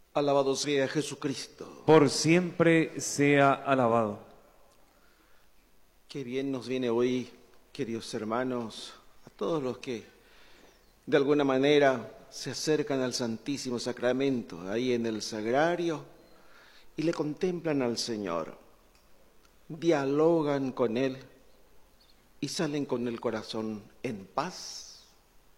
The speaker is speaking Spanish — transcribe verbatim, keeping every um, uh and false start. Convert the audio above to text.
Alabado sea Jesucristo. Por siempre sea alabado. Qué bien nos viene hoy, queridos hermanos, a todos los que de alguna manera se acercan al Santísimo Sacramento, ahí en el Sagrario, y le contemplan al Señor, dialogan con Él y salen con el corazón en paz